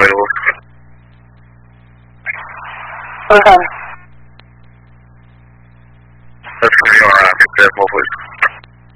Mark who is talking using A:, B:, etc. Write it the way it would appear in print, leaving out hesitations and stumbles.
A: available.
B: Okay.
A: That's going to be on 57, please.